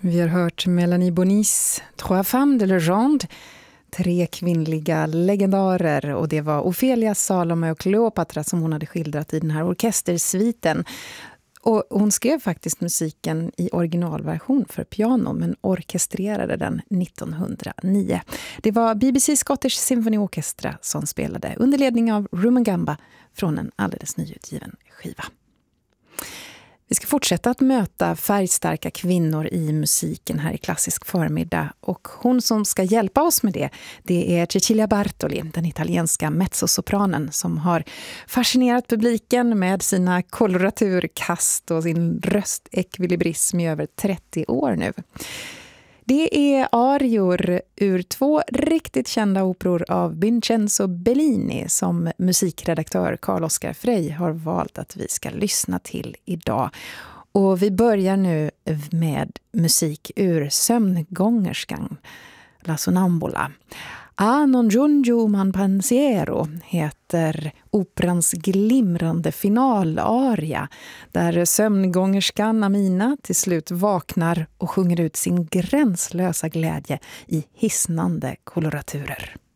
Vi har hört Mélanie Bonis Trois femmes de légende, 3 kvinnliga legendarer, och det var Ofelia, Salome och Kleopatra som hon hade skildrat i den här orkestersviten. Och hon skrev faktiskt musiken i originalversion för piano men orkestrerade den 1909. Det var BBC Scottish Symphony Orchestra som spelade under ledning av Rumangamba från en alldeles nyutgiven skiva. Vi ska fortsätta att möta färgstarka kvinnor i musiken här i Klassisk förmiddag, och hon som ska hjälpa oss med det är Cecilia Bartoli, den italienska mezzosopranen som har fascinerat publiken med sina koloraturkast och sin röstekvilibrism i över 30 år nu. Det är arior ur 2 riktigt kända operor av Vincenzo Bellini som musikredaktör Carl-Oskar Frey har valt att vi ska lyssna till idag. Och vi börjar nu med musik ur Sömngångerskan, La Sonambula. A non giungo man pensiero heter operans glimrande finalaria, där sömngångerskan Amina till slut vaknar och sjunger ut sin gränslösa glädje i hisnande koloraturer.